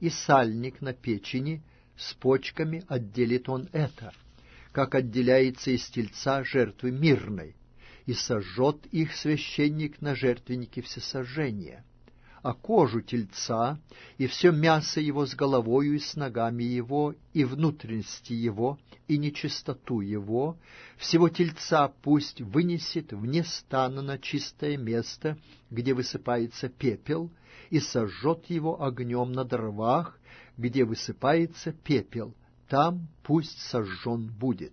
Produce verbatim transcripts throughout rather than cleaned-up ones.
и сальник на печени, с почками отделит он это, как отделяется из тельца жертвы мирной, и сожжет их священник на жертвеннике всесожжения. А кожу тельца и все мясо его с головою и с ногами его, и внутренности его, и нечистоту его, всего тельца пусть вынесет вне стана на чистое место, где высыпается пепел, и сожжет его огнем на дровах, где высыпается пепел, там пусть сожжен будет.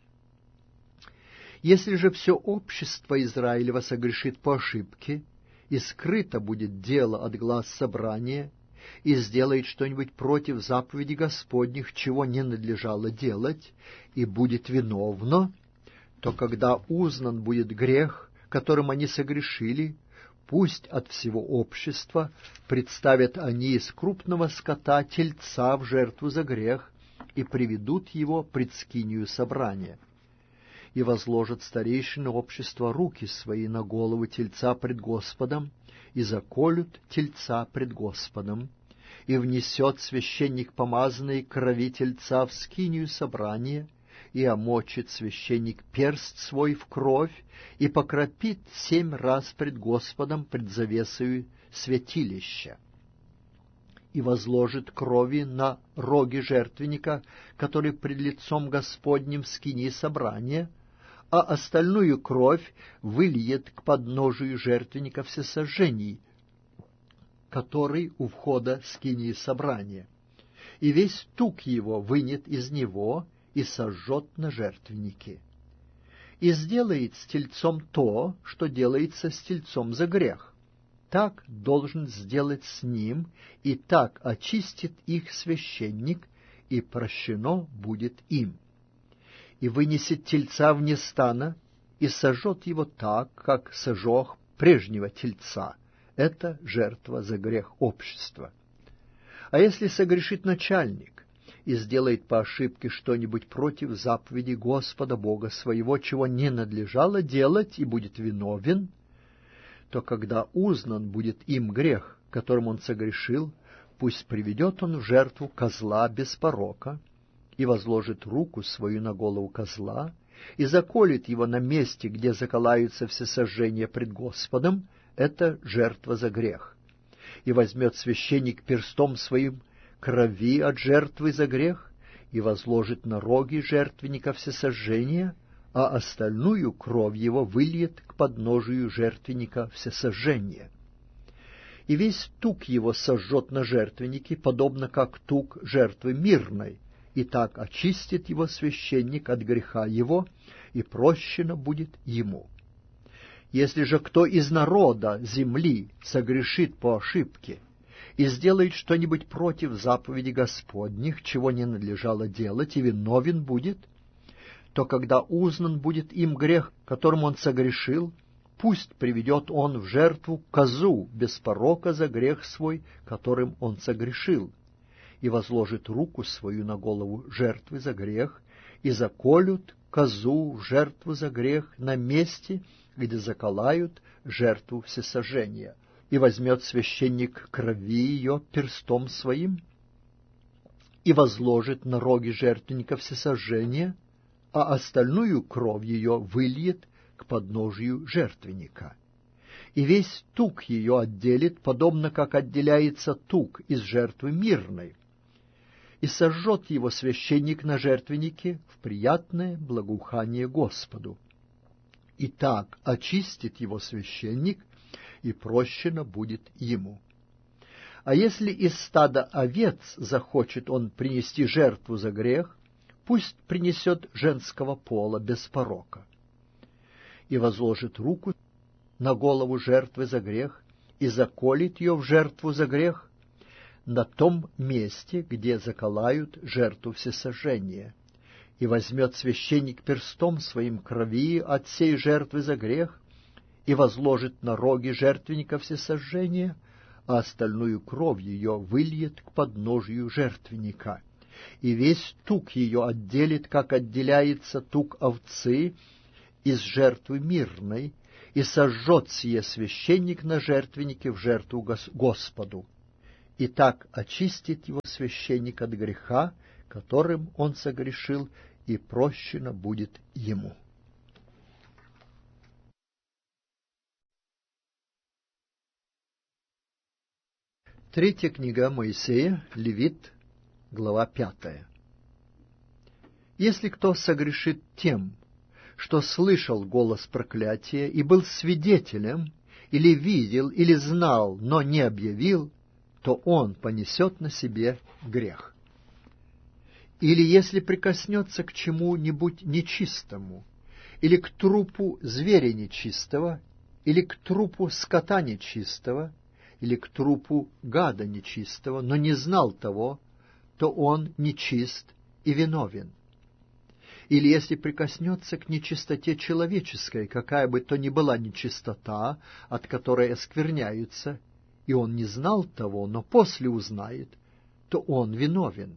Если же все общество Израилева согрешит по ошибке, и скрыто будет дело от глаз собрания, и сделает что-нибудь против заповедей Господних, чего не надлежало делать, и будет виновно, то когда узнан будет грех, которым они согрешили, пусть от всего общества представят они из крупного скота тельца в жертву за грех и приведут его пред скинию собрания. И возложат старейшины общества руки свои на голову тельца пред Господом, и заколют тельца пред Господом, и внесет священник помазанной крови тельца в скинию собрания, и омочит священник перст свой в кровь, и покропит семь раз пред Господом пред завесою святилища. И возложит крови на роги жертвенника, который пред лицом Господним в скинии собрания, а остальную кровь выльет к подножию жертвенника всесожжений, который у входа скинии собрания, и весь тук его вынет из него и сожжет на жертвеннике. И сделает с тельцом то, что делается с тельцом за грех. Так должен сделать с ним, и так очистит их священник, и прощено будет им. И вынесет тельца вне стана, и сожжет его так, как сожег прежнего тельца. Это жертва за грех общества. А если согрешит начальник и сделает по ошибке что-нибудь против заповеди Господа Бога своего, чего не надлежало делать, и будет виновен, то когда узнан будет им грех, которым он согрешил, пусть приведет он в жертву козла без порока, и возложит руку свою на голову козла, и заколет его на месте, где заколаются всесожжения пред Господом, это жертва за грех. И возьмет священник перстом своим крови от жертвы за грех, и возложит на роги жертвенника всесожжения, а остальную кровь его выльет к подножию жертвенника всесожжения. И весь тук его сожжет на жертвеннике, подобно как тук жертвы мирной, и так очистит его священник от греха его, и прощено будет ему. Если же кто из народа земли согрешит по ошибке и сделает что-нибудь против заповеди Господних, чего не надлежало делать, и виновен будет, то когда узнан будет им грех, которым он согрешил, пусть приведет он в жертву козу без порока за грех свой, которым он согрешил, и возложит руку свою на голову жертвы за грех, и заколют козу в жертву за грех на месте, где заколают жертву всесожжения, и возьмет священник крови ее перстом своим, и возложит на роги жертвенника всесожжения, а остальную кровь ее выльет к подножию жертвенника. И весь тук ее отделит, подобно как отделяется тук из жертвы мирной, и сожжет его священник на жертвеннике в приятное благоухание Господу. И так очистит его священник, и прощено будет ему. А если из стада овец захочет он принести жертву за грех, пусть принесет женского пола без порока, и возложит руку на голову жертвы за грех, и заколет ее в жертву за грех на том месте, где заколают жертву всесожжения, и возьмет священник перстом своим крови от сей жертвы за грех, и возложит на роги жертвенника всесожжения, а остальную кровь ее выльет к подножию жертвенника, и весь тук ее отделит, как отделяется тук овцы из жертвы мирной, и сожжет сие священник на жертвеннике в жертву Господу, и так очистит его священник от греха, которым он согрешил, и прощено будет ему». Третья книга Моисея, Левит, глава пятая. «Если кто согрешит тем, что слышал голос проклятия и был свидетелем, или видел, или знал, но не объявил, то он понесет на себе грех. Или если прикоснется к чему-нибудь нечистому, или к трупу зверя нечистого, или к трупу скота нечистого, или к трупу гада нечистого, но не знал того, то он нечист и виновен. Или если прикоснется к нечистоте человеческой, какая бы то ни была нечистота, от которой оскверняются, и он не знал того, но после узнает, то он виновен.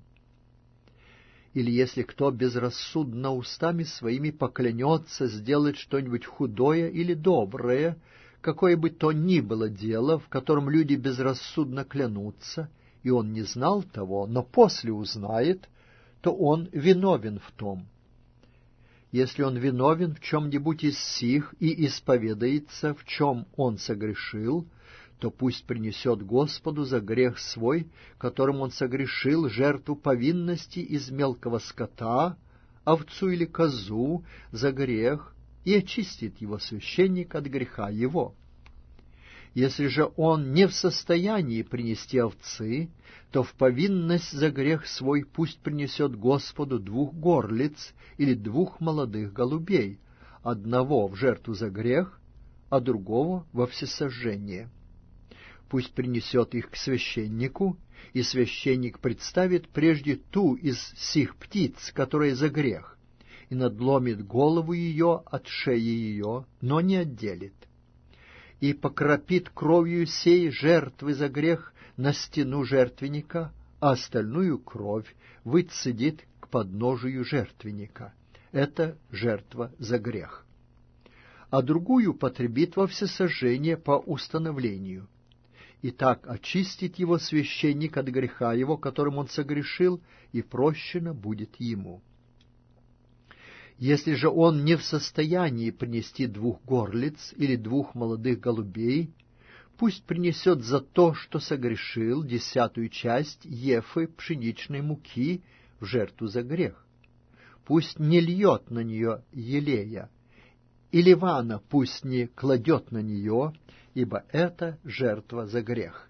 Или если кто безрассудно устами своими поклянется сделать что-нибудь худое или доброе, какое бы то ни было дело, в котором люди безрассудно клянутся, и он не знал того, но после узнает, то он виновен в том. Если он виновен в чем-нибудь из сих и исповедается, в чем он согрешил, то пусть принесет Господу за грех свой, которым он согрешил, жертву повинности из мелкого скота, овцу или козу за грех, и очистит его священник от греха его. Если же он не в состоянии принести овцы, то в повинность за грех свой пусть принесет Господу двух горлиц или двух молодых голубей, одного в жертву за грех, а другого во всесожжение. Пусть принесет их к священнику, и священник представит прежде ту из сих птиц, которая за грех, и надломит голову ее от шеи ее, но не отделит, и покропит кровью сей жертвы за грех на стену жертвенника, а остальную кровь выцедит к подножию жертвенника. Это жертва за грех. А другую потребит во всесожжение по установлению. И так очистит его священник от греха его, которым он согрешил, и прощено будет ему. Если же он не в состоянии принести двух горлиц или двух молодых голубей, пусть принесет за то, что согрешил, десятую часть ефы пшеничной муки в жертву за грех. Пусть не льет на нее елея, и ливана пусть не кладет на нее, ибо это жертва за грех.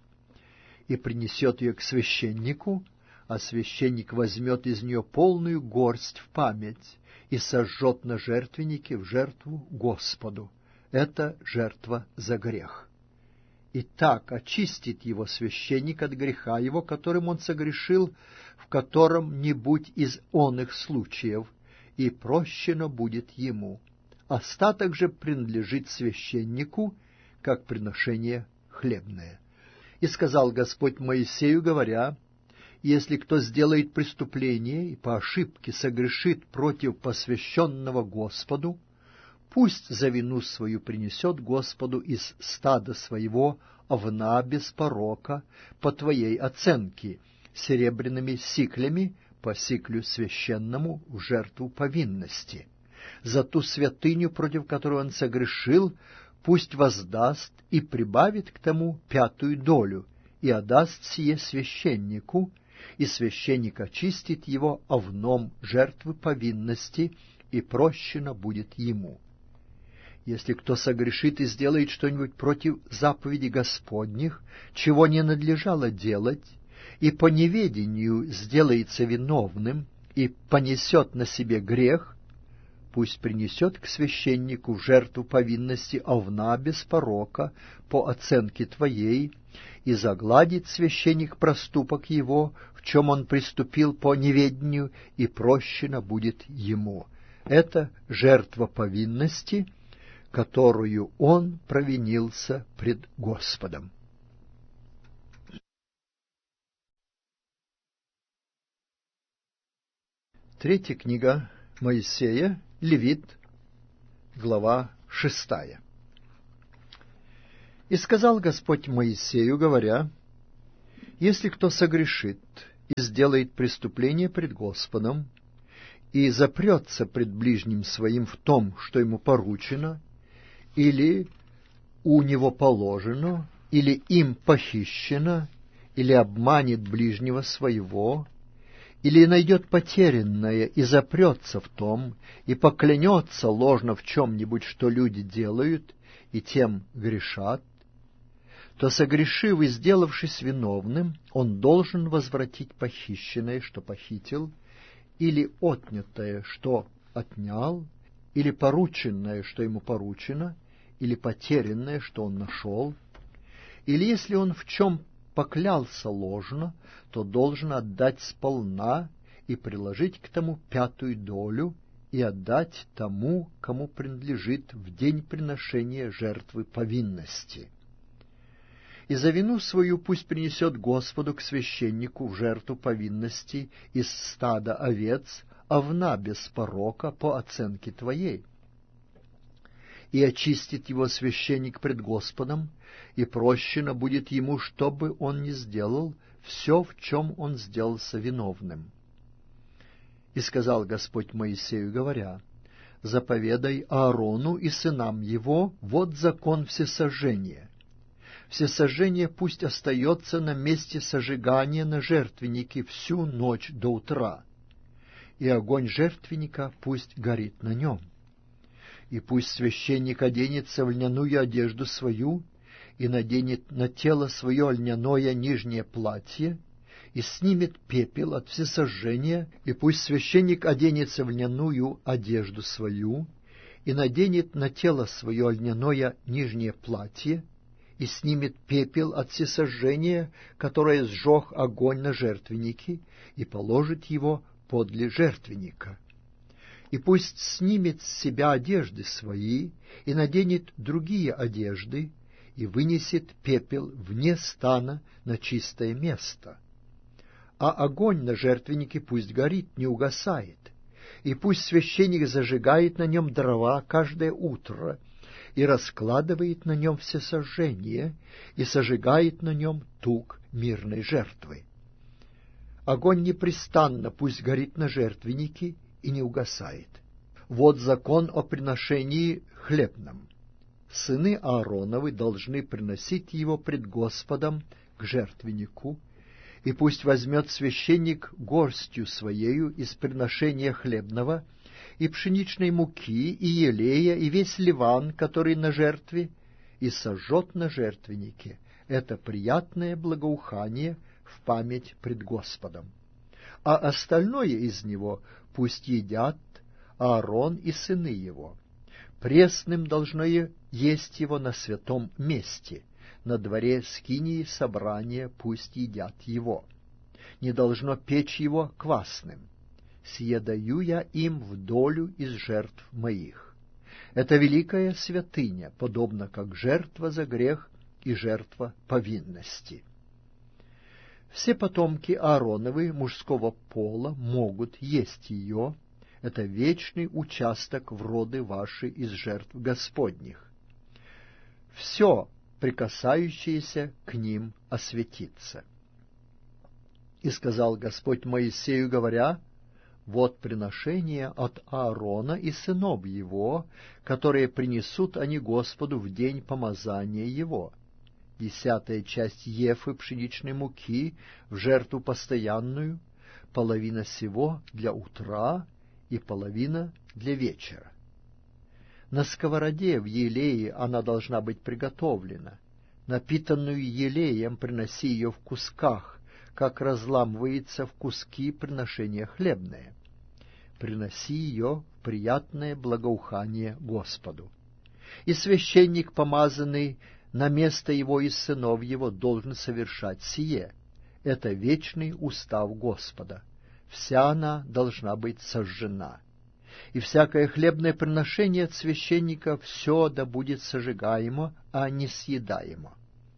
И принесет ее к священнику, а священник возьмет из нее полную горсть в память и сожжет на жертвеннике в жертву Господу. Это жертва за грех. И так очистит его священник от греха его, которым он согрешил, в котором-нибудь из оных случаев, и прощено будет ему. Остаток же принадлежит священнику, как приношение хлебное. И сказал Господь Моисею, говоря: если кто сделает преступление и по ошибке согрешит против посвященного Господу, пусть за вину свою принесет Господу из стада своего овна без порока по твоей оценке, серебряными сиклями по сиклю священному в жертву повинности. За ту святыню, против которой он согрешил, пусть воздаст и прибавит к тому пятую долю, и отдаст сие священнику, и священник очистит его овном жертвы повинности, и прощено будет ему. Если кто согрешит и сделает что-нибудь против заповедей Господних, чего не надлежало делать, и по неведению сделается виновным, и понесет на себе грех, пусть принесет к священнику в жертву повинности овна без порока по оценке твоей, и загладит священник проступок его, в чем он приступил по неведению, и прощено будет ему. Это жертва повинности, которую он провинился пред Господом. Третья книга Моисея, Левит, глава шестая. «И сказал Господь Моисею, говоря: если кто согрешит и сделает преступление пред Господом, и запрется пред ближним своим в том, что ему поручено, или у него положено, или им похищено, или обманет ближнего своего, или найдет потерянное и запрется в том, и поклянется ложно в чем-нибудь, что люди делают, и тем грешат, то, согрешив и сделавшись виновным, он должен возвратить похищенное, что похитил, или отнятое, что отнял, или порученное, что ему поручено, или потерянное, что он нашел, или если он в чем поклялся ложно, то должен отдать сполна и приложить к тому пятую долю и отдать тому, кому принадлежит в день приношения жертвы повинности. И за вину свою пусть принесет Господу к священнику в жертву повинности из стада овец, овна без порока по оценке твоей. И очистит его священник пред Господом, и прощено будет ему, что бы он ни сделал, все, в чем он сделался виновным. И сказал Господь Моисею, говоря: заповедай Аарону и сынам его, вот закон всесожжения. Всесожжение пусть остается на месте сожигания на жертвеннике всю ночь до утра, и огонь жертвенника пусть горит на нем. И пусть священник оденется в льняную одежду свою, и наденет на тело свое льняное нижнее платье, и снимет пепел от всесожжения, и пусть священник оденется в льняную одежду свою, и наденет на тело свое льняное нижнее платье, и снимет пепел от всесожжения, которое сжег огонь на жертвеннике, и положит его подле жертвенника. И пусть снимет с себя одежды свои, и наденет другие одежды, и вынесет пепел вне стана на чистое место. А огонь на жертвеннике пусть горит, не угасает, и пусть священник зажигает на нем дрова каждое утро, и раскладывает на нем всесожжение, и сожигает на нем тук мирной жертвы. Огонь непрестанно пусть горит на жертвеннике и не угасает. Вот закон о приношении хлебном. Сыны Аароновы должны приносить его пред Господом к жертвеннику, и пусть возьмет священник горстью своею из приношения хлебного, и пшеничной муки, и елея, и весь ливан, который на жертве, и сожжет на жертвеннике. Это приятное благоухание в память пред Господом. А остальное из него пусть едят Аарон и сыны его. Пресным должно есть его на святом месте, на дворе скинии собрания пусть едят его. Не должно печь его квасным. Сие даю я им в долю из жертв моих. Это великая святыня, подобно как жертва за грех и жертва повинности. Все потомки Аароновы мужского пола могут есть ее. Это вечный участок в роды ваши из жертв Господних. Все, прикасающееся к ним, осветится. И сказал Господь Моисею, говоря: вот приношение от Аарона и сынов его, которые принесут они Господу в день помазания его. Десятая часть ефы пшеничной муки в жертву постоянную, половина сего для утра и половина для вечера. На сковороде в елее она должна быть приготовлена. Напитанную елеем приноси ее в кусках, как разламывается в куски приношение хлебное. Приноси ее в приятное благоухание Господу. И священник, помазанный на место его из сынов его, должен совершать сие. Это вечный устав Господа. Вся она должна быть сожжена. И всякое хлебное приношение от священника все да будет сожигаемо, а не съедаемо.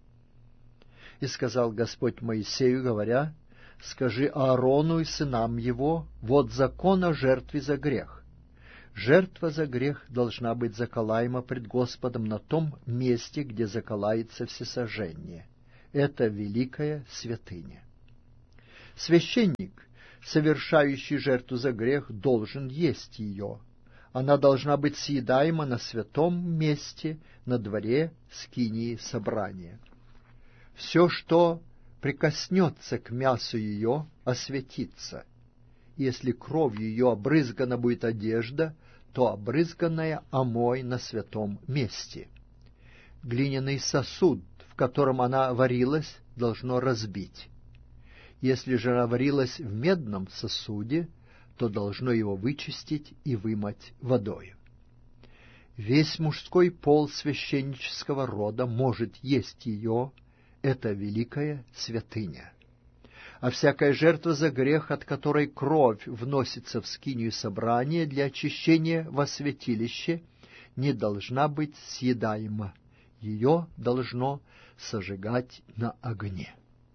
И сказал Господь Моисею, говоря: скажи Аарону и сынам его, вот закон о жертве за грех. Жертва за грех должна быть заколаема пред Господом на том месте, где заколается всесожжение. Это великая святыня. Священник, совершающий жертву за грех, должен есть ее. Она должна быть съедаема на святом месте, на дворе скинии собрания. Все, что прикоснется к мясу ее, осветится. Если кровью ее обрызгана будет одежда, то обрызганная омой на святом месте. Глиняный сосуд, в котором она варилась, должно разбить. Если же она варилась в медном сосуде, то должно его вычистить и вымыть водою. Весь мужской пол священнического рода может есть ее, это великая святыня. А всякая жертва за грех, от которой кровь вносится в скинию собрания для очищения во святилище, не должна быть съедаема. Ее должно сожигать на огне.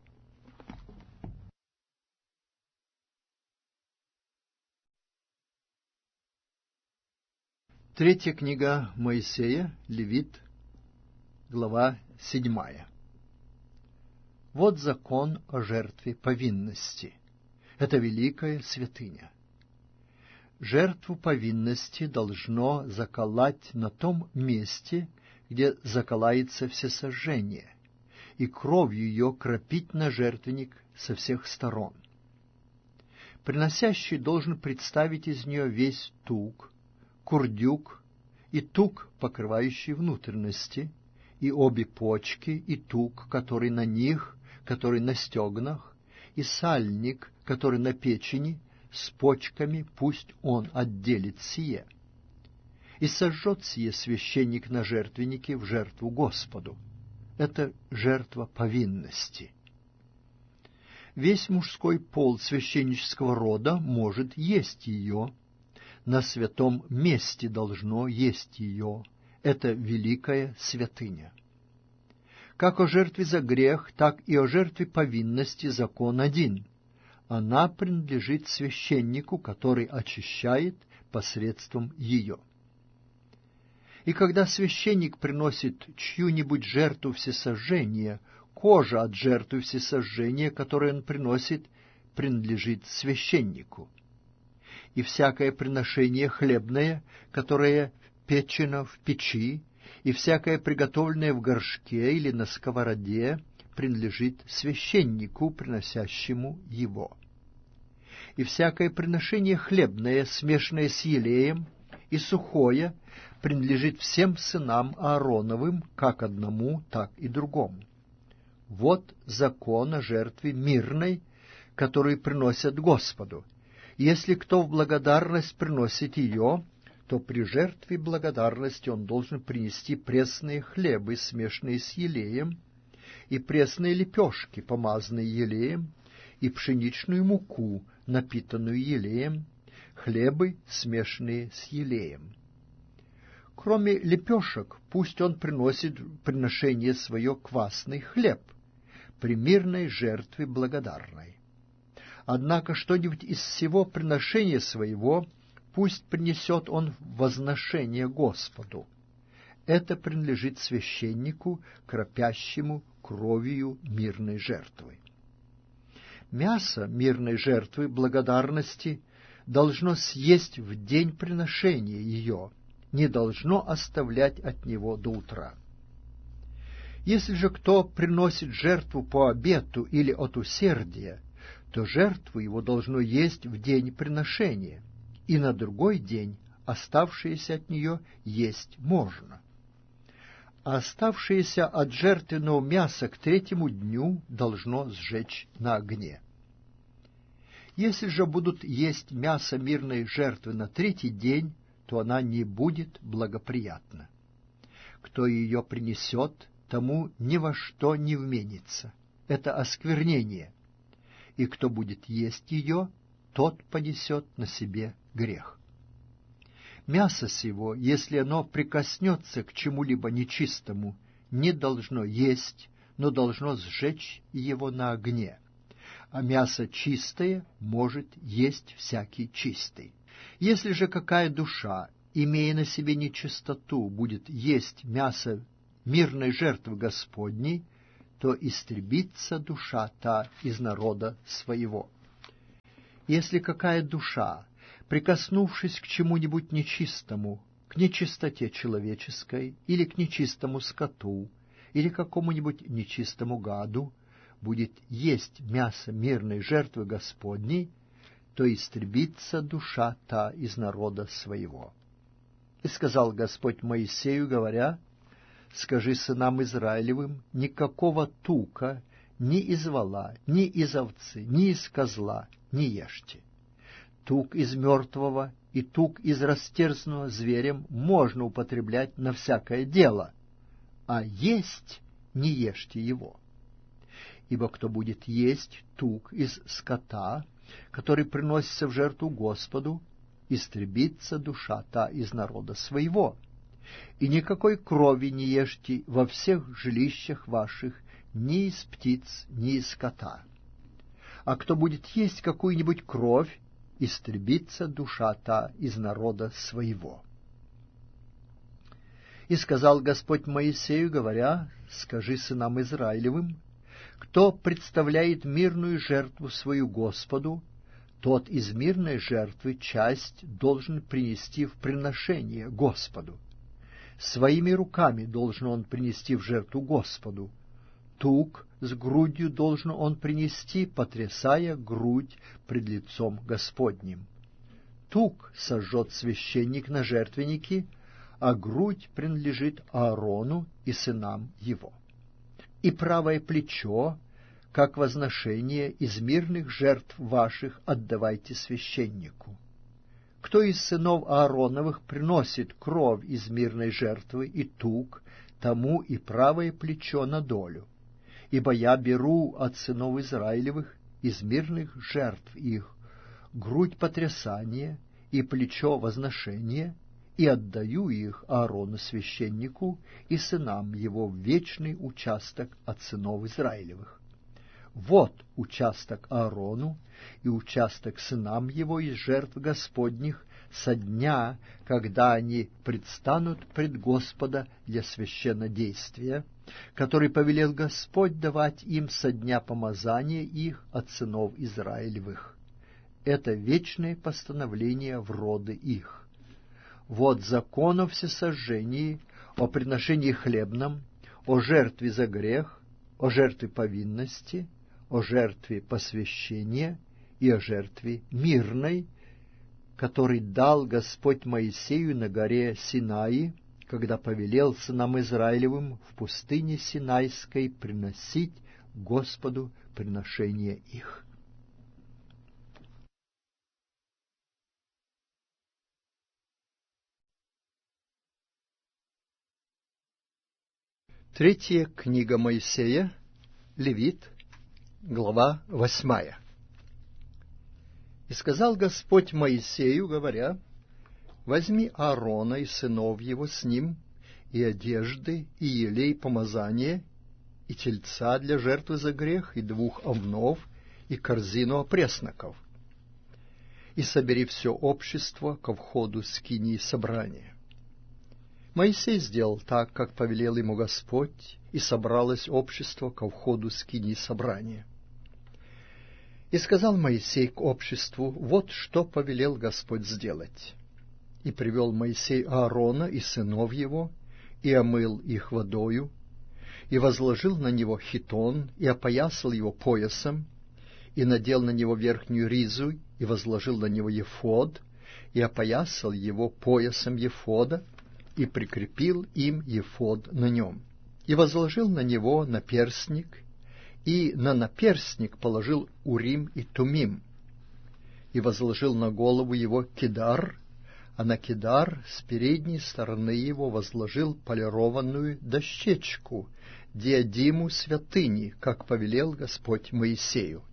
Третья книга Моисея, Левит, глава седьмая. Вот закон о жертве повинности. Это великая святыня. Жертву повинности должно заколоть на том месте, где заколается всесожжение, и кровью ее кропить на жертвенник со всех сторон. Приносящий должен представить из нее весь тук, курдюк и тук, покрывающий внутренности, и обе почки, и тук, который на них, который на стегнах, и сальник, который на печени, с почками пусть он отделит сие. И сожжет сие священник на жертвеннике в жертву Господу. Это жертва повинности. Весь мужской пол священнического рода может есть ее, на святом месте должно есть ее. Это великая святыня. Как о жертве за грех, так и о жертве повинности закон один. Она принадлежит священнику, который очищает посредством ее. И когда священник приносит чью-нибудь жертву всесожжения, кожа от жертвы всесожжения, которую он приносит, принадлежит священнику. И всякое приношение хлебное, которое печено в печи, и всякое приготовленное в горшке или на сковороде, принадлежит священнику, приносящему его. И всякое приношение хлебное, смешанное с елеем, и сухое, принадлежит всем сынам Аароновым, как одному, так и другому. Вот закон о жертве мирной, которую приносят Господу. Если кто в благодарность приносит ее, то при жертве благодарности он должен принести пресные хлебы, смешанные с елеем, и пресные лепешки, помазанные елеем, и пшеничную муку, напитанную елеем, хлебы, смешанные с елеем. Кроме лепешек, пусть он приносит приношение свое квасный хлеб, при мирной жертве благодарной. Однако что-нибудь из всего приношения своего пусть принесет он в возношение Господу. Это принадлежит священнику, кропящему кровью мирной жертвы. Мясо мирной жертвы благодарности должно съесть в день приношения ее, не должно оставлять от него до утра. Если же кто приносит жертву по обету или от усердия, то жертву его должно есть в день приношения, и на другой день оставшееся от нее есть можно. А оставшееся от жертвенного мяса к третьему дню должно сжечь на огне. Если же будут есть мясо мирной жертвы на третий день, то она не будет благоприятна. Кто ее принесет, тому ни во что не вменится. Это осквернение. И кто будет есть ее, тот понесет на себе грех. Мясо сего, если оно прикоснется к чему-либо нечистому, не должно есть, но должно сжечь его на огне. А мясо чистое может есть всякий чистый. Если же какая душа, имея на себе нечистоту, будет есть мясо мирной жертвы Господней, то истребится душа та из народа своего. Если какая душа, прикоснувшись к чему-нибудь нечистому, к нечистоте человеческой или к нечистому скоту, или какому-нибудь нечистому гаду, будет есть мясо мирной жертвы Господней, то истребится душа та из народа своего. И сказал Господь Моисею, говоря: скажи сынам Израилевым, никакого тука ни из вола, ни из овцы, ни из козла не ешьте. Тук из мертвого и тук из растерзанного зверем можно употреблять на всякое дело, а есть не ешьте его. Ибо кто будет есть тук из скота, который приносится в жертву Господу, истребится душа та из народа своего. И никакой крови не ешьте во всех жилищах ваших, ни из птиц, ни из скота. А кто будет есть какую-нибудь кровь, истребится душа та из народа своего. И сказал Господь Моисею, говоря: скажи сынам Израилевым, кто представляет мирную жертву свою Господу, тот из мирной жертвы часть должен принести в приношение Господу. Своими руками должен он принести в жертву Господу. Тук с грудью должен он принести, потрясая грудь пред лицом Господним. Тук сожжет священник на жертвеннике, а грудь принадлежит Аарону и сынам его. И правое плечо, как возношение из мирных жертв ваших, отдавайте священнику. Кто из сынов Аароновых приносит кровь из мирной жертвы и тук, тому и правое плечо на долю. Ибо я беру от сынов Израилевых из мирных жертв их грудь потрясания и плечо возношения, и отдаю их Аарону священнику и сынам его в вечный участок от сынов Израилевых. Вот участок Аарону и участок сынам его из жертв Господних со дня, когда они предстанут пред Господа для священнодействия, который повелел Господь давать им со дня помазания их от сынов Израилевых. Это вечное постановление в роды их. Вот закон о всесожжении, о приношении хлебном, о жертве за грех, о жертве повинности, о жертве посвящения и о жертве мирной, который дал Господь Моисею на горе Синаи, когда повелел сынам Израилевым в пустыне Синайской приносить Господу приношение их. Третья книга Моисея, Левит, глава восьмая. И сказал Господь Моисею, говоря: возьми Аарона и сынов его с ним, и одежды, и елей помазания, и тельца для жертвы за грех, и двух овнов, и корзину опресноков, и собери все общество ко входу скинии собрания. Моисей сделал так, как повелел ему Господь, и собралось общество ко входу скинии собрания. И сказал Моисей к обществу: вот что повелел Господь сделать. И привел Моисей Аарона и сынов его, и омыл их водою, и возложил на него хитон, и опоясал его поясом, и надел на него верхнюю ризу, и возложил на него ефод, и опоясал его поясом ефода, и прикрепил им ефод на нем, и возложил на него наперстник, и на наперстник положил урим и тумим, и возложил на голову его кидар, а на кидар с передней стороны его возложил полированную дощечку, диадиму святыни, как повелел Господь Моисею.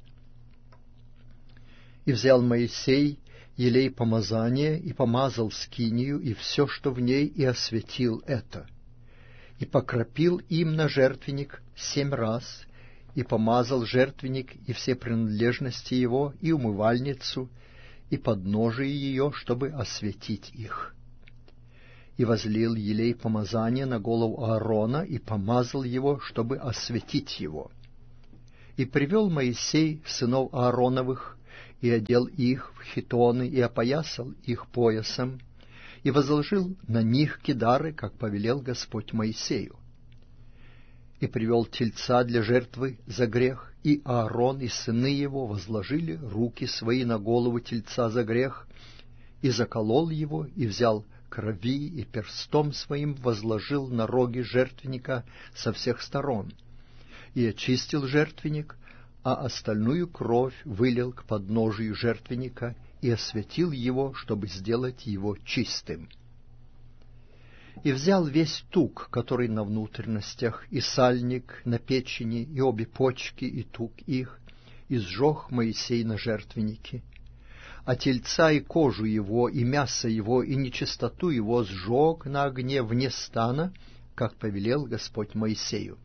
И взял Моисей елей помазания, и помазал скинию, и все, что в ней, и осветил это. И покропил им на жертвенник семь раз, и помазал жертвенник и все принадлежности его, и умывальницу, и подножие ее, чтобы осветить их. и возлил елей помазания на голову Аарона и помазал его, чтобы осветить его. И привел Моисей сынов Аароновых, и одел их в хитоны, и опоясал их поясом, и возложил на них кидары, как повелел Господь Моисею. И привел тельца для жертвы за грех, и Аарон и сыны его возложили руки свои на голову тельца за грех, и заколол его, и взял крови, и перстом своим возложил на роги жертвенника со всех сторон, и очистил жертвенник, а остальную кровь вылил к подножию жертвенника и осветил его, чтобы сделать его чистым. И взял весь тук, который на внутренностях, и сальник на печени, и обе почки, и тук их, и сжег Моисей на жертвеннике. А тельца и кожу его, и мясо его, и нечистоту его сжег на огне вне стана, как повелел Господь Моисею.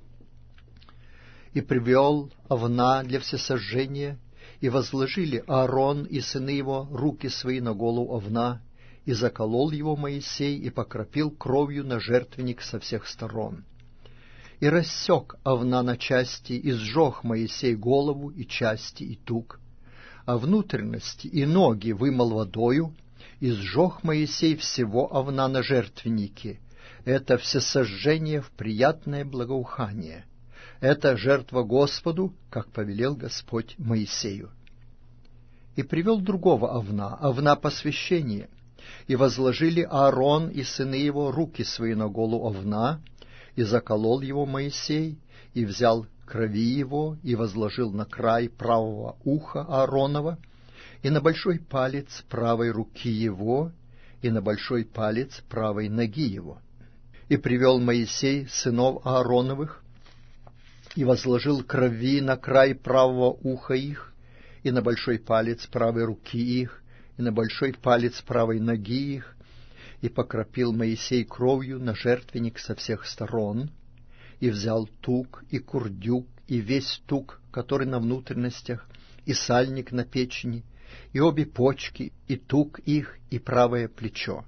И привел овна для всесожжения, и возложили Аарон и сыны его руки свои на голову овна, и заколол его Моисей, и покропил кровью на жертвенник со всех сторон. И рассек овна на части, и сжег Моисей голову, и части, и тук, а внутренности и ноги вымыл водою, и сжег Моисей всего овна на жертвеннике. Это всесожжение в приятное благоухание. Это жертва Господу, как повелел Господь Моисею. И привел другого овна, овна посвящения, и возложили Аарон и сыны его руки свои на голову овна, и заколол его Моисей, и взял крови его, и возложил на край правого уха Ааронова, и на большой палец правой руки его, и на большой палец правой ноги его. И привел Моисей сынов Аароновых, и возложил крови на край правого уха их, и на большой палец правой руки их, и на большой палец правой ноги их, и покропил Моисей кровью на жертвенник со всех сторон, и взял тук, и курдюк, и весь тук, который на внутренностях, и сальник на печени, и обе почки, и тук их, и правое плечо.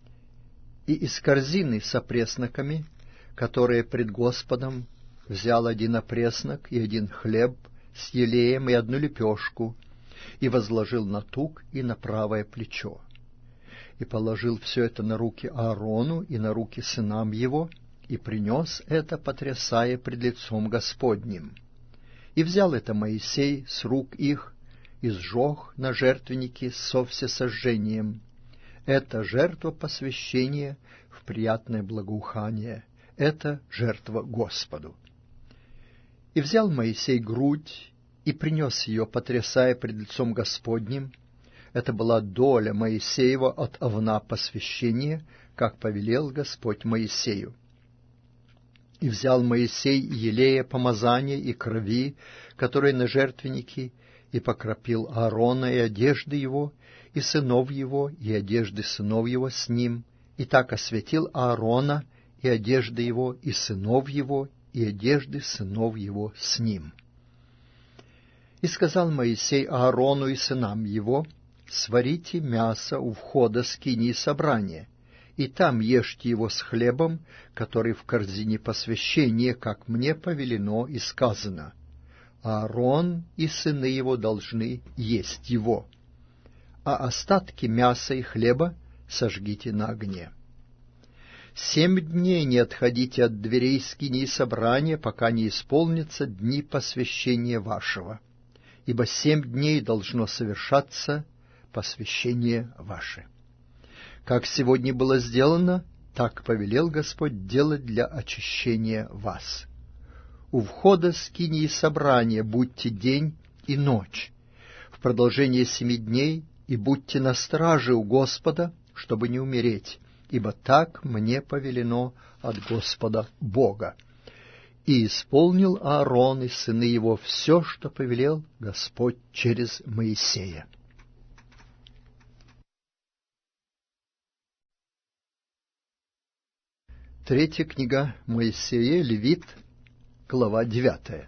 И из корзины с опресноками, которые пред Господом, взял один опреснок и один хлеб с елеем и одну лепешку, и возложил на тук и на правое плечо. И положил все это на руки Аарону и на руки сынам его, и принес это, потрясая пред лицом Господним. И взял это Моисей с рук их, и сжег на жертвеннике со всесожжением. Это жертва посвящения в приятное благоухание, это жертва Господу. И взял Моисей грудь, и принес ее, потрясая пред лицом Господним. Это была доля Моисеева от овна посвящения, как повелел Господь Моисею. И взял Моисей елея помазания и крови, которые на жертвеннике, и покропил Аарона и одежды его, и сынов его, и одежды сынов его с ним, и так осветил Аарона и одежды его, и сынов его, и одежды сынов его с ним. И сказал Моисей Аарону и сынам его: сварите мясо у входа скинии собрания, и там ешьте его с хлебом, который в корзине посвящения, как мне повелено и сказано. Аарон и сыны его должны есть его, а остатки мяса и хлеба сожгите на огне. Семь дней не отходите от дверей скинии собрания, пока не исполнятся дни посвящения вашего, ибо семь дней должно совершаться посвящение ваше. Как сегодня было сделано, так повелел Господь делать для очищения вас. У входа скинии собрания будьте день и ночь, в продолжение семи дней, и будьте на страже у Господа, чтобы не умереть, ибо так мне повелено от Господа Бога. И исполнил Аарон и сыны его все, что повелел Господь через Моисея. Третья книга Моисея, Левит, глава девятая.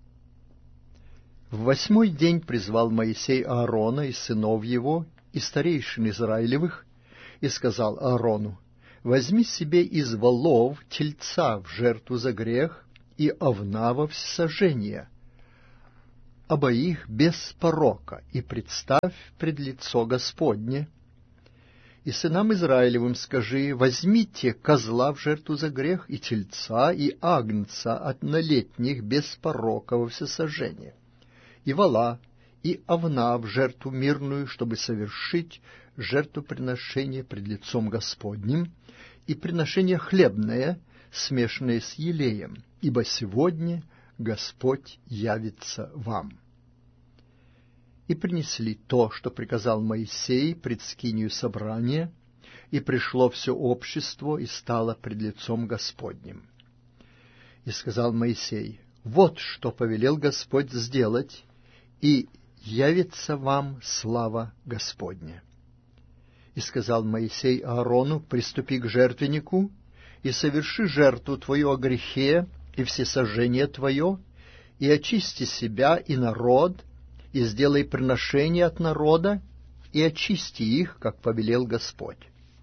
В восьмой день призвал Моисей Аарона и сынов его, и старейшин Израилевых, и сказал Аарону: возьми себе из волов тельца в жертву за грех и овна во всесожжение, обоих без порока, и представь пред лицо Господне. И сынам Израилевым скажи: возьмите козла в жертву за грех, и тельца, и агнца однолетних без порока во всесожжение, и вола, и овна в жертву мирную, чтобы совершить жертвоприношение пред лицом Господним, и приношение хлебное, смешанное с елеем, ибо сегодня Господь явится вам. И принесли то, что приказал Моисей пред скинию собрания, и пришло все общество, и стало пред лицом Господним. И сказал Моисей: вот что повелел Господь сделать, и явится вам слава Господня. И сказал Моисей Аарону: приступи к жертвеннику, и соверши жертву твою о грехе, и всесожжение твое, и очисти себя и народ, и сделай приношение от народа, и очисти их, как повелел Господь.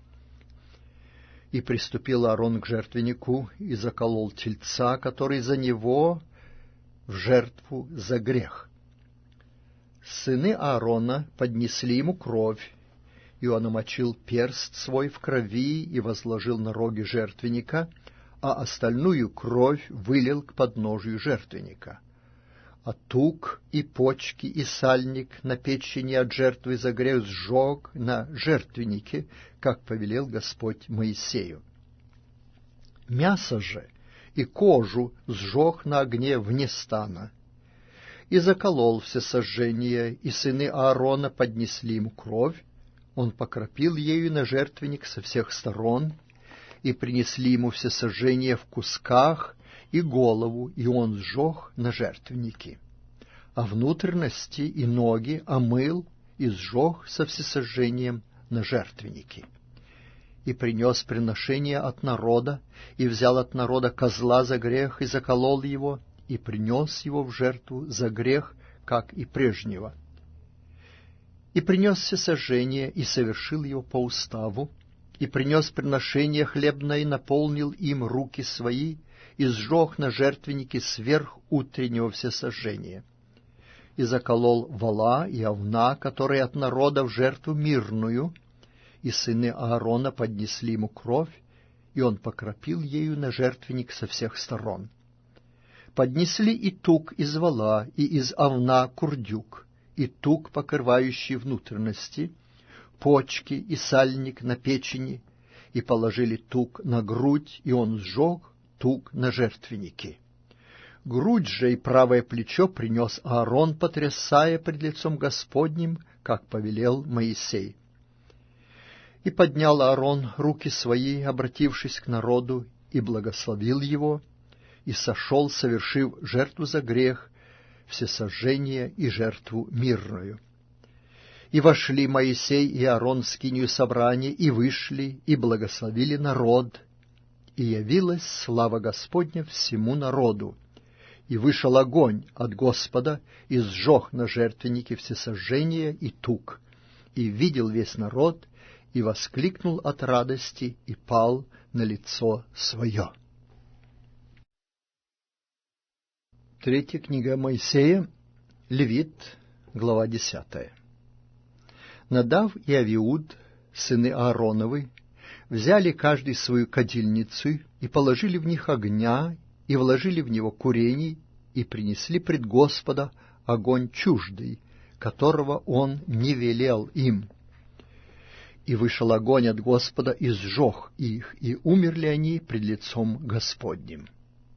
И приступил Аарон к жертвеннику, и заколол тельца, который за него, в жертву за грех. Сыны Аарона поднесли ему кровь, и он омочил перст свой в крови и возложил на роги жертвенника, а остальную кровь вылил к подножию жертвенника. А тук и почки и сальник на печени от жертвы за грех сжег на жертвеннике, как повелел Господь Моисею. Мясо же и кожу сжег на огне вне стана. И заколол всесожжение, и сыны Аарона поднесли ему кровь, он покропил ею на жертвенник со всех сторон, и принесли ему всесожжение в кусках, и голову, и он сжег на жертвеннике. А внутренности и ноги омыл и сжег со всесожжением на жертвеннике. И принес приношение от народа, и взял от народа козла за грех, и заколол его, и принес его в жертву за грех, как и прежнего. И принес всесожжение, и совершил его по уставу, и принес приношение хлебное, и наполнил им руки свои, и сжег на жертвеннике сверх утреннего всесожжения. И заколол вола и овна, которые от народа, в жертву мирную, и сыны Аарона поднесли ему кровь, и он покропил ею на жертвенник со всех сторон. Поднесли и тук из вола, и из овна курдюк, и тук, покрывающий внутренности, почки и сальник на печени, и положили тук на грудь, и он сжег тук на жертвеннике. Грудь же и правое плечо принес Аарон, потрясая пред лицом Господним, как повелел Моисей. И поднял Аарон руки свои, обратившись к народу, и благословил его, и сошел, совершив жертву за грех, всесожжение и жертву мирную. И вошли Моисей и Аарон в скинию собрания, и вышли, и благословили народ, и явилась слава Господня всему народу. И вышел огонь от Господа, и сжег на жертвеннике всесожжение и тук, и видел весь народ, и воскликнул от радости, и пал на лицо свое. Третья книга Моисея, Левит, глава десятая. Надав и Авиуд, сыны Аароновы, взяли каждый свою кадильницу и положили в них огня, и вложили в него курений, и принесли пред Господа огонь чуждый, которого он не велел им. И вышел огонь от Господа, и сжег их, и умерли они пред лицом Господним.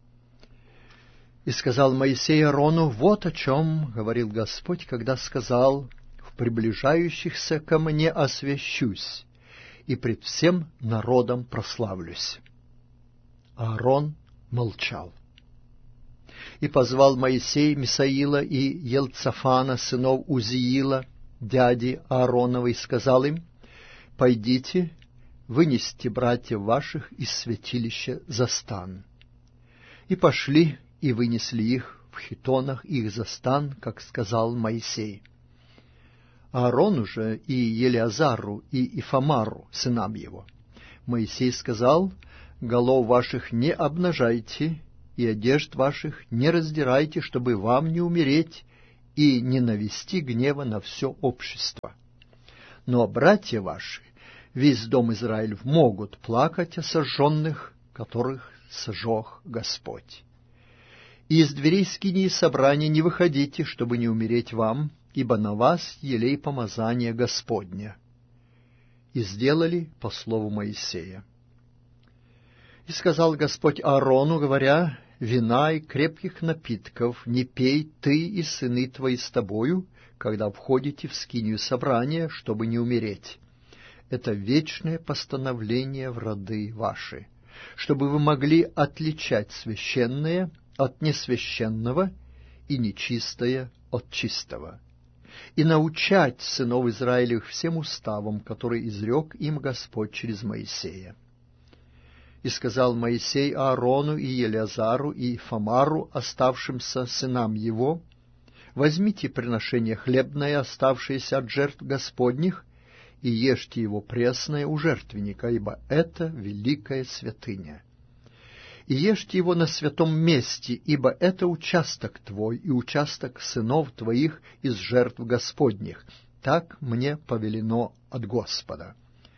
И сказал Моисей Аарону: вот о чем говорил Господь, когда сказал: в приближающихся ко мне освящусь, и пред всем народом прославлюсь. Аарон молчал. И позвал Моисей Мисаила и Елцафана, сынов Узиила, дяди Ааронова, и сказал им: пойдите, вынесите братьев ваших из святилища за стан. И пошли, и вынесли их в хитонах их за стан, как сказал Моисей. Аарону же и Елеазару и Ифамару, сынам его, Моисей сказал: «Голов ваших не обнажайте, и одежд ваших не раздирайте, чтобы вам не умереть и не навести гнева на все общество. Но братья ваши, весь дом Израилев, могут плакать о сожженных, которых сжег Господь. И из дверей скинии собрания не выходите, чтобы не умереть вам, ибо на вас елей помазания Господня». И сделали по слову Моисея. И сказал Господь Аарону, говоря: «Вина и крепких напитков не пей ты и сыны твои с тобою, когда входите в скинию собрания, чтобы не умереть. Это вечное постановление в роды ваши, чтобы вы могли отличать священное от несвященного и нечистое от чистого, и научать сынов Израилевых всем уставам, которые изрек им Господь через Моисея». И сказал Моисей Аарону и Елеазару и Фамару, оставшимся сынам его: «Возьмите приношение хлебное, оставшееся от жертв Господних, и ешьте его пресное у жертвенника, ибо это великая святыня. И ешьте его на святом месте, ибо это участок твой и участок сынов твоих из жертв Господних. Так мне повелено от Господа.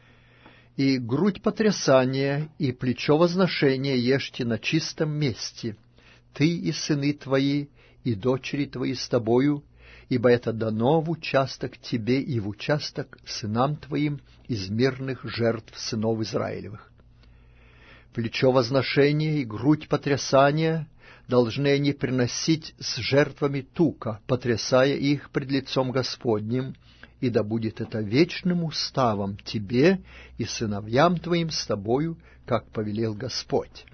И грудь потрясания и плечо возношения ешьте на чистом месте, ты и сыны твои, и дочери твои с тобою, ибо это дано в участок тебе и в участок сынам твоим из мирных жертв сынов Израилевых. Плечо возношения и грудь потрясания должны они приносить с жертвами тука, потрясая их пред лицом Господним, и да будет это вечным уставом тебе и сыновьям твоим с тобою, как повелел Господь».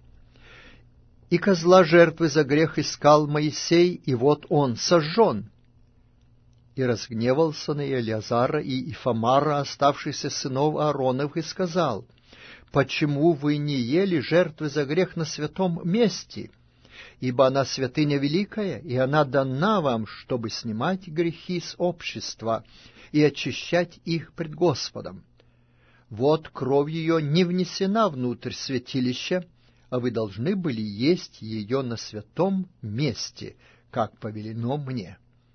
И козла жертвы за грех искал Моисей, и вот он сожжен. И разгневался на Елеазара и Ифамара, оставшихся сынов Ааронов, и сказал: «Почему вы не ели жертвы за грех на святом месте? Ибо она святыня великая, и она дана вам, чтобы снимать грехи с общества и очищать их пред Господом. Вот кровь ее не внесена внутрь святилища, а вы должны были есть ее на святом месте, как повелено мне».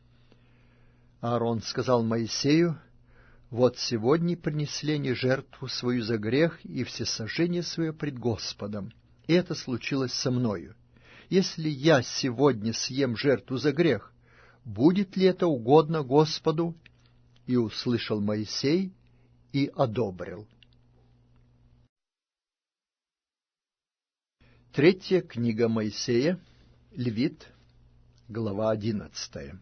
Аарон сказал Моисею: «Вот сегодня принесли они жертву свою за грех и всесожжение свое пред Господом, и это случилось со мною. Если я сегодня съем жертву за грех, будет ли это угодно Господу?» И услышал Моисей и одобрил. Третья книга Моисея, Левит, глава одиннадцатая.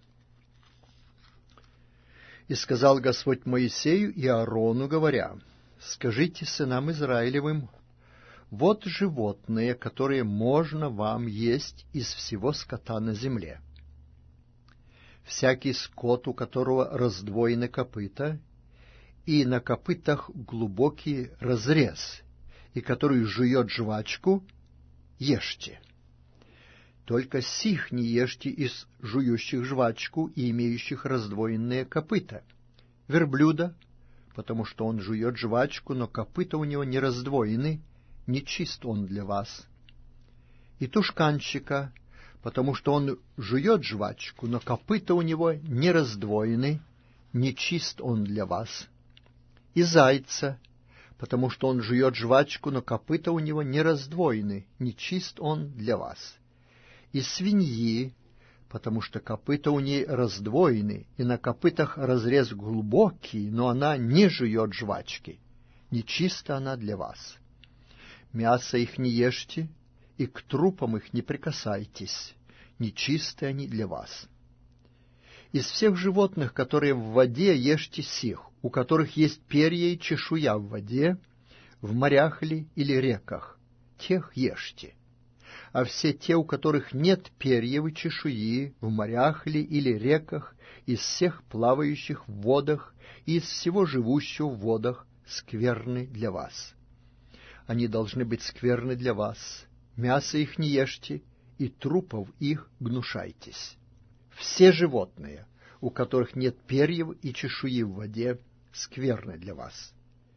«И сказал Господь Моисею и Аарону, говоря: скажите сынам Израилевым: вот животные, которые можно вам есть из всего скота на земле. Всякий скот, у которого раздвоены копыта, и на копытах глубокий разрез, и который жует жвачку, ешьте. Только сих не ешьте из жующих жвачку и имеющих раздвоенные копыта: верблюда, потому что он жует жвачку, но копыта у него не раздвоены, нечист он для вас; и тушканчика, потому что он жует жвачку, но копыта у него не раздвоены, нечист он для вас; и зайца, потому что он жует жвачку, но копыта у него не раздвоены, нечист он для вас; и свиньи, потому что копыта у ней раздвоены, и на копытах разрез глубокий, но она не жует жвачки, нечиста она для вас. Мясо их не ешьте, и к трупам их не прикасайтесь, нечисты они для вас. Из всех животных, которые в воде, ешьте сих, у которых есть перья и чешуя в воде, в морях ли или реках, тех ешьте. А все те, у которых нет перьев и чешуи, в морях ли или реках, из всех плавающих в водах и из всего живущего в водах, скверны для вас. Они должны быть скверны для вас. Мясо их не ешьте, и трупов их гнушайтесь. Все животные, у которых нет перьев и чешуи в воде, скверны для вас.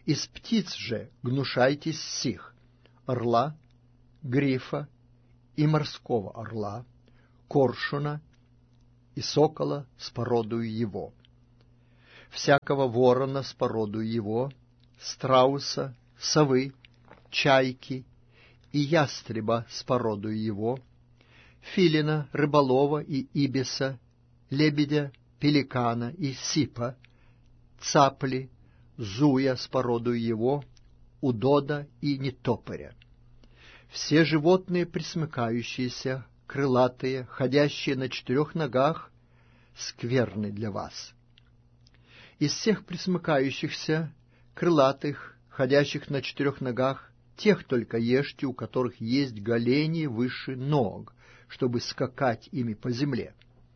Из птиц же гнушайтесь сих: орла, грифа и морского орла, коршуна и сокола с породою его, всякого ворона с породою его, страуса, совы, чайки и ястреба с породою его, филина, рыболова и ибиса, лебедя, пеликана и сипа, цапли, зуя с породою его, удода и нетопыря. Все животные, пресмыкающиеся, крылатые, ходящие на четырех ногах, скверны для вас. Из всех пресмыкающихся, крылатых, ходящих на четырех ногах, тех только ешьте, у которых есть голени выше ног, чтобы скакать ими по земле.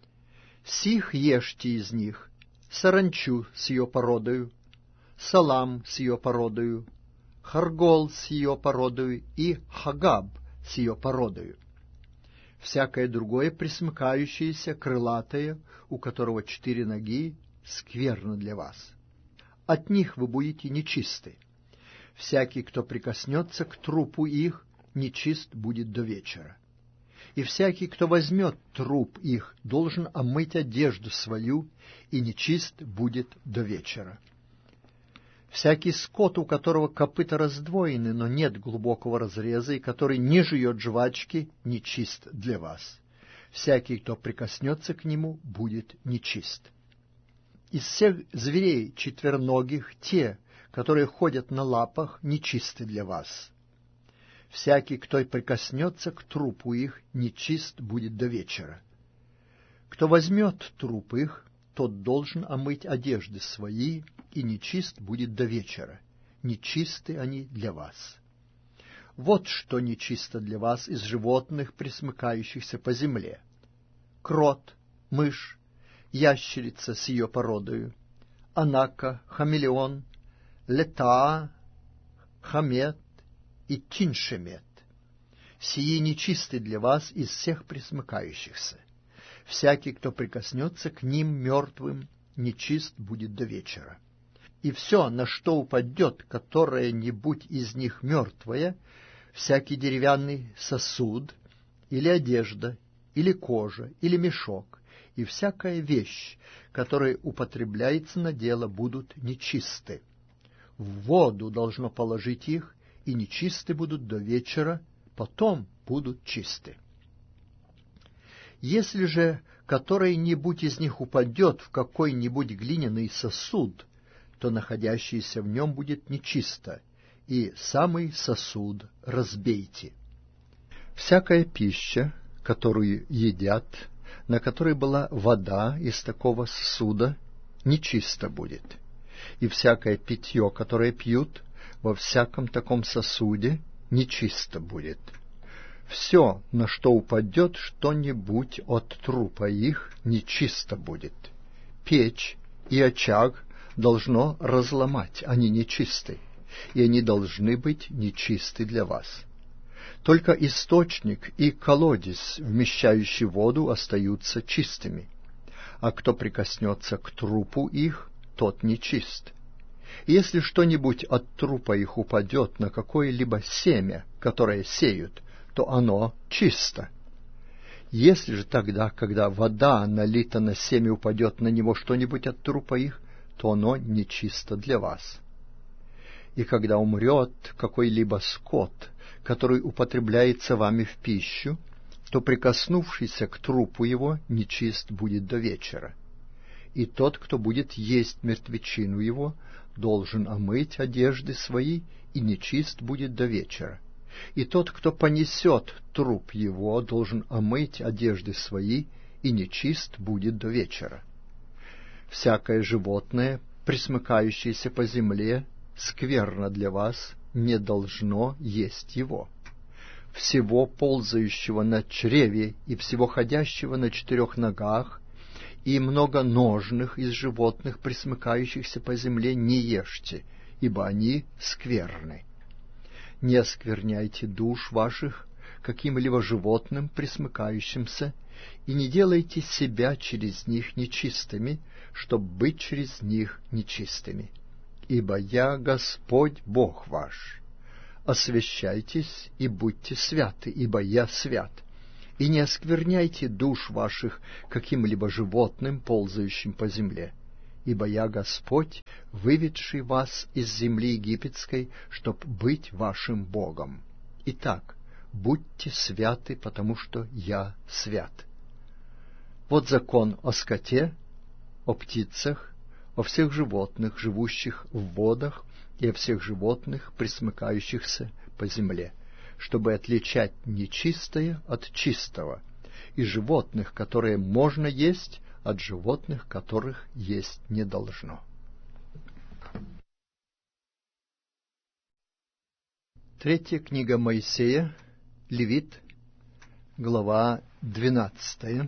Сих ешьте из них: саранчу с ее породою, салам с ее породою, харгол с ее породою и хагаб с ее породою. Всякое другое пресмыкающееся, крылатое, у которого четыре ноги, скверно для вас. От них вы будете нечисты. Всякий, кто прикоснется к трупу их, нечист будет до вечера. И всякий, кто возьмет труп их, должен омыть одежду свою, и нечист будет до вечера. Всякий скот, у которого копыта раздвоены, но нет глубокого разреза, и который не жует жвачки, нечист для вас. Всякий, кто прикоснется к нему, будет нечист. Из всех зверей четвероногих те, которые ходят на лапах, нечисты для вас. Всякий, кто прикоснется к трупу их, нечист будет до вечера. Кто возьмет труп их, тот должен омыть одежды свои, и нечист будет до вечера. Нечисты они для вас. Вот что нечисто для вас из животных, пресмыкающихся по земле: крот, мышь, ящерица с ее породою, анака, хамелеон, летаа, хамет и тиншемет. Сии нечисты для вас из всех пресмыкающихся. Всякий, кто прикоснется к ним мертвым, нечист будет до вечера. И все, на что упадет которое-нибудь из них мертвое, всякий деревянный сосуд, или одежда, или кожа, или мешок, и всякая вещь, которая употребляется на дело, будут нечисты. В воду должно положить их, и нечисты будут до вечера, потом будут чисты. Если же который-нибудь из них упадет в какой-нибудь глиняный сосуд, то находящийся в нем будет нечисто, и самый сосуд разбейте. Всякая пища, которую едят, на которой была вода из такого сосуда, нечисто будет, и всякое питье, которое пьют во всяком таком сосуде, нечисто будет. Все, на что упадет что-нибудь от трупа их, нечисто будет. Печь и очаг должно разломать, они нечисты, и они должны быть нечисты для вас. Только источник и колодец, вмещающий воду, остаются чистыми, а кто прикоснется к трупу их, тот нечист. И если что-нибудь от трупа их упадет на какое-либо семя, которое сеют, то оно чисто. Если же тогда, когда вода налита на семя, упадет на него что-нибудь от трупа их, то оно нечисто для вас. И когда умрет какой-либо скот, который употребляется вами в пищу, то прикоснувшийся к трупу его нечист будет до вечера. И тот, кто будет есть мертвечину его, должен омыть одежды свои, и нечист будет до вечера. И тот, кто понесет труп его, должен омыть одежды свои, и нечист будет до вечера. Всякое животное, пресмыкающееся по земле, скверно для вас, не должно есть его. Всего ползающего на чреве и всего ходящего на четырех ногах, и многоножных из животных, пресмыкающихся по земле, не ешьте, ибо они скверны. Не оскверняйте душ ваших каким-либо животным, пресмыкающимся, и не делайте себя через них нечистыми, чтобы быть через них нечистыми. ибо я Господь Бог ваш. Освящайтесь и будьте святы, ибо я свят. И не оскверняйте душ ваших каким-либо животным, ползающим по земле. Ибо я Господь, выведший вас из земли египетской, чтоб быть вашим Богом. Итак, будьте святы, потому что я свят. Вот закон о скоте, о птицах, о всех животных, живущих в водах, и о всех животных, пресмыкающихся по земле, чтобы отличать нечистое от чистого, и животных, которые можно есть, от животных, которых есть не должно. Третья книга Моисея, Левит, глава двенадцатая.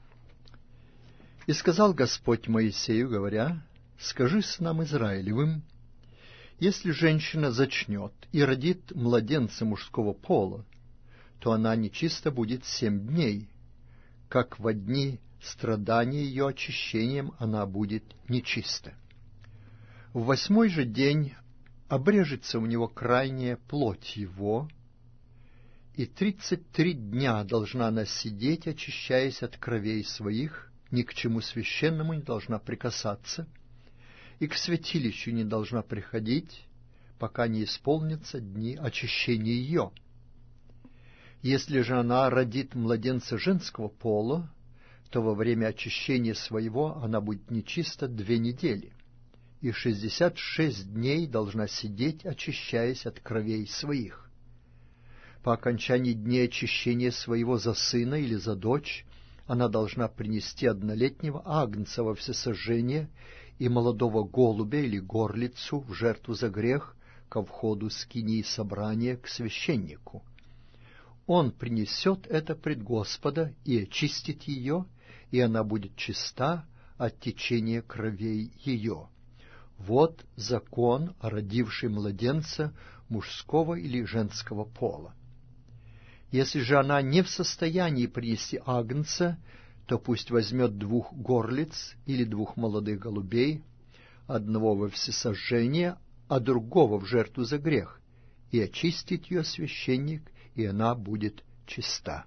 «И сказал Господь Моисею, говоря: скажи сынам Израилевым, если женщина зачнет и родит младенца мужского пола, то она нечиста будет семь дней, как во дни страдания ее очищением она будет нечиста. В восьмой же день обрежется у него крайняя плоть его, и тридцать три дня должна она сидеть, очищаясь от кровей своих, ни к чему священному не должна прикасаться, и к святилищу не должна приходить, пока не исполнятся дни очищения ее. Если же она родит младенца женского пола, то во время очищения своего она будет нечиста две недели, и шестьдесят шесть дней должна сидеть, очищаясь от кровей своих. По окончании дней очищения своего за сына или за дочь она должна принести однолетнего агнца во всесожжение и молодого голубя или горлицу в жертву за грех ко входу скинии собрания к священнику. Он принесет это пред Господа и очистит ее, и она будет чиста от течения кровей ее. Вот закон о родившей младенца мужского или женского пола. Если же она не в состоянии принести агнца, то пусть возьмет двух горлиц или двух молодых голубей, одного во всесожжение, а другого в жертву за грех, и очистит ее священник, и она будет чиста.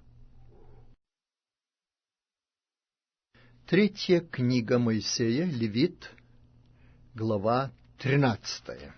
Третья книга Моисея, Левит, глава тринадцатая.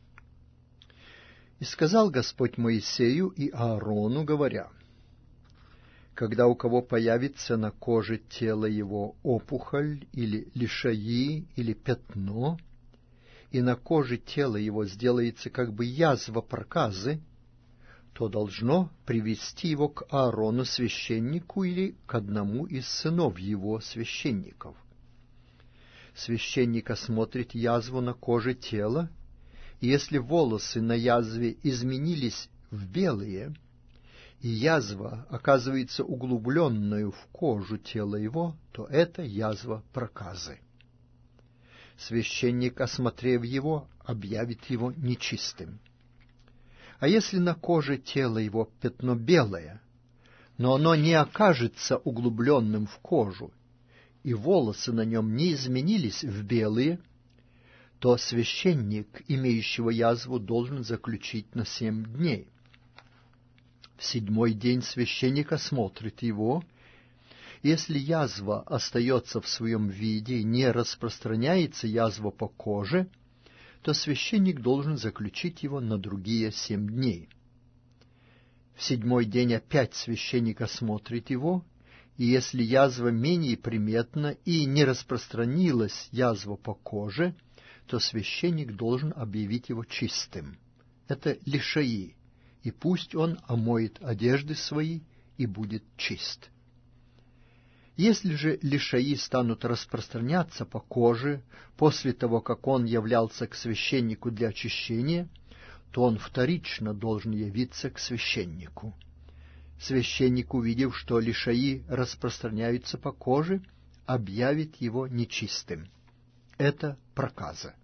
«И сказал Господь Моисею и Аарону, говоря: когда у кого появится на коже тела его опухоль или лишаи или пятно, и на коже тела его сделается как бы язва проказы, то должно привести его к Аарону священнику или к одному из сынов его священников. Священник осмотрит язву на коже тела, и если волосы на язве изменились в белые, и язва оказывается углубленную в кожу тела его, то это язва проказы. Священник, осмотрев его, объявит его нечистым. А если на коже тела его пятно белое, но оно не окажется углубленным в кожу, и волосы на нем не изменились в белые, то священник, имеющего язву, должен заключить на семь дней. В седьмой день священник осмотрит его. Если язва остается в своем виде и не распространяется язва по коже, то священник должен заключить его на другие семь дней. В седьмой день опять священник осмотрит его, и если язва менее приметна и не распространилась язва по коже, то священник должен объявить его чистым. Это лишаи, и пусть он омоет одежды свои и будет чист. Если же лишаи станут распространяться по коже после того, как он являлся к священнику для очищения, то он вторично должен явиться к священнику. Священник, увидев, что лишаи распространяются по коже, объявит его нечистым. Это проказа.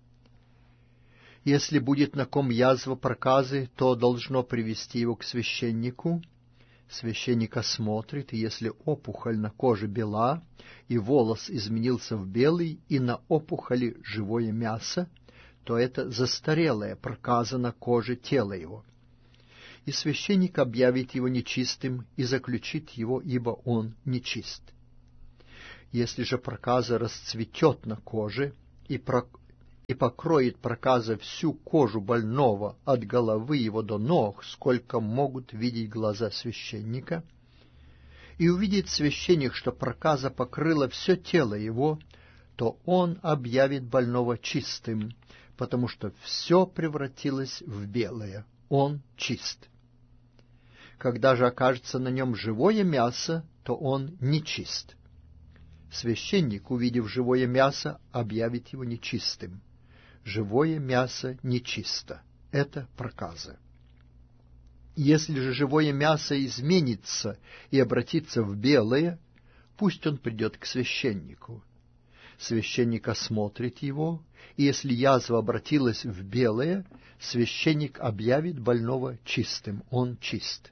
Если будет на ком язва проказы, то должно привести его к священнику. Священник осмотрит, и если опухоль на коже бела, и волос изменился в белый, и на опухоли живое мясо, то это застарелая проказа на коже тела его. И священник объявит его нечистым и заключит его, ибо он нечист. Если же проказа расцветет на коже и, про... и покроет проказа всю кожу больного от головы его до ног, сколько могут видеть глаза священника, и увидит священник, что проказа покрыла все тело его, то он объявит больного чистым, потому что все превратилось в белое. Он чист. Когда же окажется на нем живое мясо, то он нечист. Священник, увидев живое мясо, объявит его нечистым. Живое мясо нечисто. Это проказа. Если же живое мясо изменится и обратится в белое, пусть он придет к священнику. Священник осмотрит его, и если язва обратилась в белое, священник объявит больного чистым. Он чист.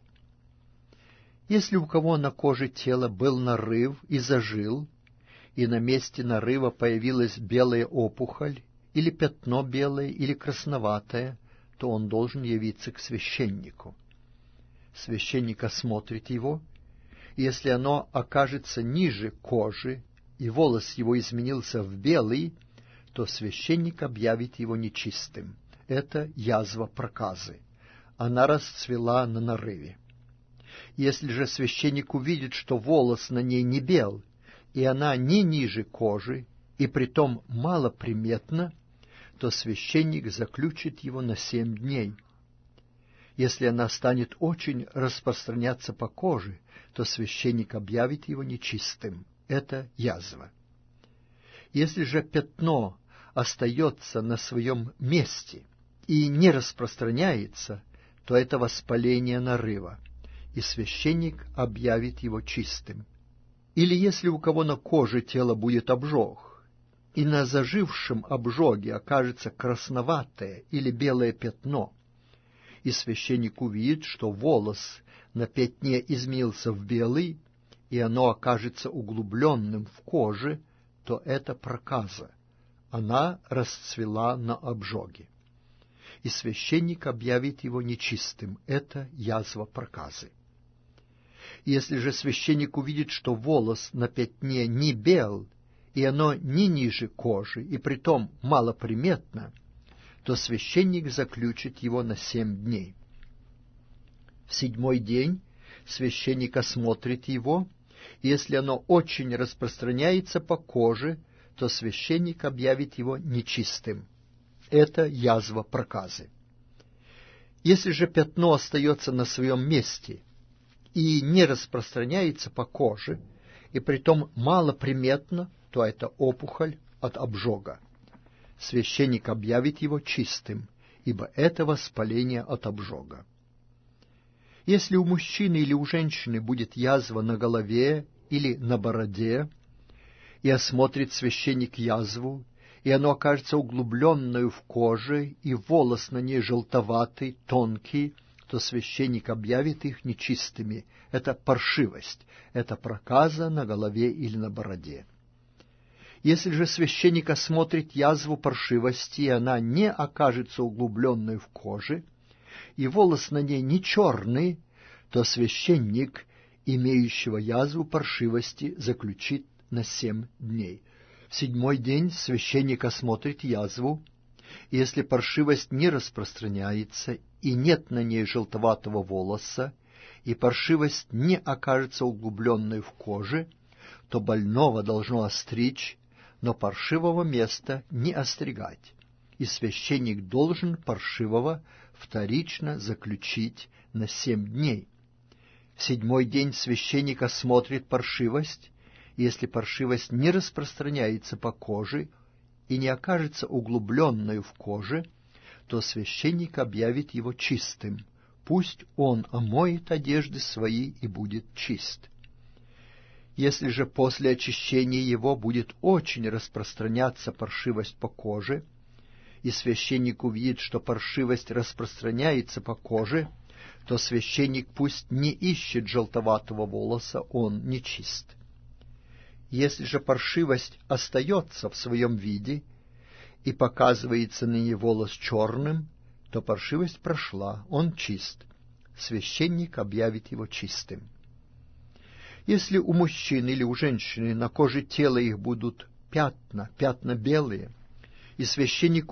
Если у кого на коже тела был нарыв и зажил, и на месте нарыва появилась белая опухоль, или пятно белое, или красноватое, то он должен явиться к священнику. Священник осмотрит его, и если оно окажется ниже кожи, и волос его изменился в белый, то священник объявит его нечистым. Это язва проказы. Она расцвела на нарыве. Если же священник увидит, что волос на ней не бел, и она не ниже кожи, и притом малоприметна, то священник заключит его на семь дней. Если она станет очень распространяться по коже, то священник объявит его нечистым. Это язва. Если же пятно остается на своем месте и не распространяется, то это воспаление нарыва, и священник объявит его чистым. Или если у кого на коже тело будет обжог, и на зажившем обжоге окажется красноватое или белое пятно, и священник увидит, что волос на пятне изменился в белый, и оно окажется углубленным в коже, то это проказа. Она расцвела на обжоге. И священник объявит его нечистым. Это язва проказы. Если же священник увидит, что волос на пятне не бел, и оно не ниже кожи, и притом малоприметно, то священник заключит его на семь дней. В седьмой день священник осмотрит его, и если оно очень распространяется по коже, то священник объявит его нечистым. Это язва проказы. Если же пятно остается на своем месте и не распространяется по коже, и притом малоприметно, то это опухоль от обжога. Священник объявит его чистым, ибо это воспаление от обжога. Если у мужчины или у женщины будет язва на голове или на бороде, и осмотрит священник язву, и оно окажется углубленную в коже, и волос на ней желтоватый, тонкий, то священник объявит их нечистыми. Это паршивость, это проказа на голове или на бороде. Если же священник осмотрит язву паршивости, и она не окажется углубленной в коже, и волос на ней не черный, то священник, имеющего язву паршивости, заключит на семь дней. В седьмой день священник осмотрит язву, и если паршивость не распространяется, и нет на ней желтоватого волоса, и паршивость не окажется углубленной в коже, то больного должно остричь, но паршивого места не остригать, и священник должен паршивого вторично заключить на семь дней. В седьмой день священник осмотрит паршивость, и если паршивость не распространяется по коже и не окажется углубленной в коже, то священник объявит его чистым. Пусть он омоет одежды свои и будет чист. Если же после очищения его будет очень распространяться паршивость по коже, и священник увидит, что паршивость распространяется по коже, то священник пусть не ищет желтоватого волоса, он нечист. Если же паршивость остается в своем виде, и показывается ныне волос черным, то паршивость прошла, он чист. Священник объявит его чистым. Если у мужчин или у женщины на коже тела их будут пятна, пятна белые, и священник